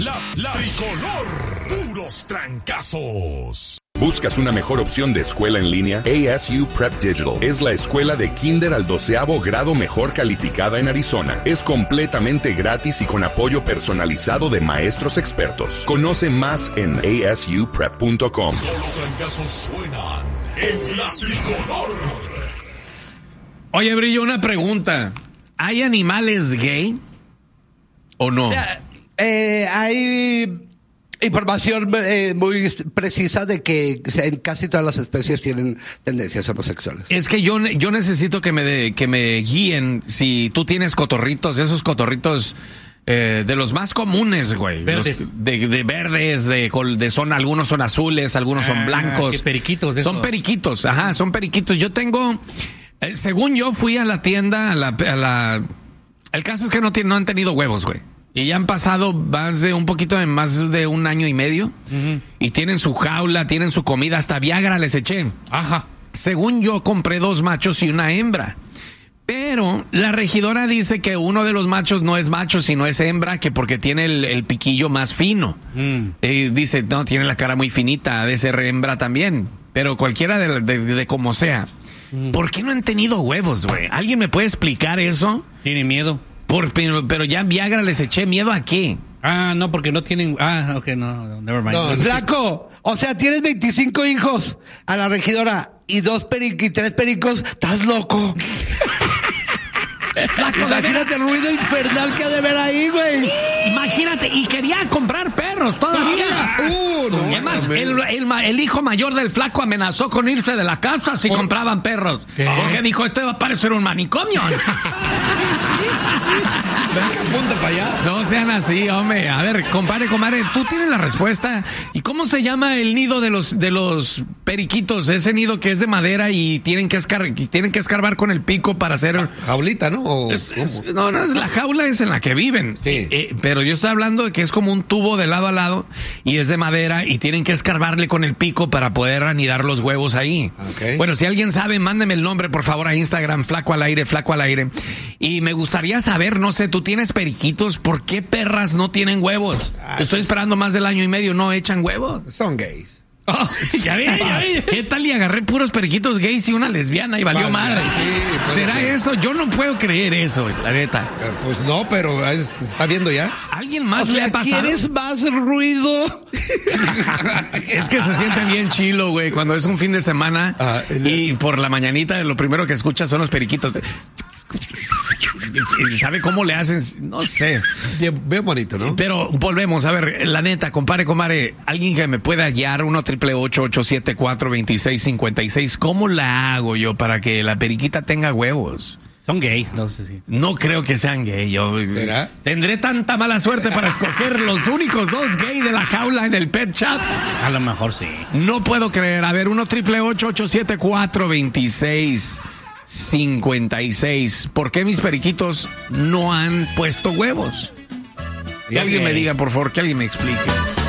La tricolor, puros trancazos. ¿Buscas una mejor opción de escuela en línea? ASU Prep Digital es la escuela de kinder al 12º grado mejor calificada en Arizona. Es completamente gratis y con apoyo personalizado de maestros expertos. Conoce más en asuprep.com. Solo trancazos suenan en la tricolor. Oye, Brillo, una pregunta. ¿Hay animales gay o no? O sea, hay información muy precisa de que en casi todas las especies tienen tendencias homosexuales. Es que yo necesito que me guíen si tú tienes cotorritos, esos cotorritos de los más comunes, güey. Verdes. De verdes, son algunos son azules, algunos son blancos. Qué periquitos de son esos. periquitos, ajá, son periquitos. Yo tengo, según yo fui a la tienda, el caso es que no han tenido huevos, güey. Y ya han pasado más de un año y medio. Uh-huh. Y tienen su jaula, tienen su comida, hasta Viagra les eché. Ajá. Según yo, compré 2 machos y una hembra. Pero la regidora dice que uno de los machos no es macho, sino es hembra, que porque tiene el piquillo más fino. Dice, no, tiene la cara muy finita, ha de ser hembra también. Pero cualquiera de como sea. ¿Por qué no han tenido huevos, güey? ¿Alguien me puede explicar eso? Tiene miedo. Pero ya Viagra les eché. ¿Miedo a qué? No, porque no tienen... ok, no, never mind. No, flaco, o sea, tienes 25 hijos a la regidora y 3 pericos, estás loco. Flaco, imagínate el ruido infernal que ha de haber ahí, güey. Imagínate, y quería comprar perros todavía. Además, el hijo mayor del flaco amenazó con irse de la casa si compraban perros. ¿Qué? Porque dijo, este va a parecer un manicomio. Apunta para allá. No sean así, hombre. A ver, compadre, tú tienes la respuesta. ¿Y cómo se llama el nido de los periquitos? Ese nido que es de madera y tienen que escarbar con el pico para hacer... Jaulita, ¿no? No, es la jaula es en la que viven. Sí. Pero yo estoy hablando de que es como un tubo de lado a lado y es de madera y tienen que escarbarle con el pico para poder anidar los huevos ahí. Okay. Bueno, si alguien sabe, mándeme el nombre, por favor, a Instagram, Flaco al aire. Y me gustaría saber, no sé, tú tienes periquitos, ¿por qué perras no tienen huevos? Estoy esperando más del año y medio, ¿no echan huevos? Son gays. Oh, ya vi. ¿Qué tal y agarré puros periquitos gays y una lesbiana y valió madre? Sí, ¿Será ser eso? Yo no puedo creer eso, la neta. Pues no, pero está viendo ya. ¿Alguien más le ha pasado? ¿Quieres más ruido? Es que se siente bien chilo, güey, cuando es un fin de semana y por la mañanita lo primero que escuchas son los periquitos. ¿Sabe cómo le hacen? No sé. Bien bonito, ¿no? Pero volvemos, a ver, la neta, compadre, alguien que me pueda guiar, 1-888-874-2656. ¿Cómo la hago yo para que la periquita tenga huevos? Son gays, no sé si. No creo que sean gay. ¿Será? Tendré tanta mala suerte para escoger los únicos 2 gay de la jaula en el pet shop. A lo mejor sí. No puedo creer. A ver, 1-888-874-2656. ¿Por qué mis periquitos no han puesto huevos? Que alguien me diga, por favor, que alguien me explique.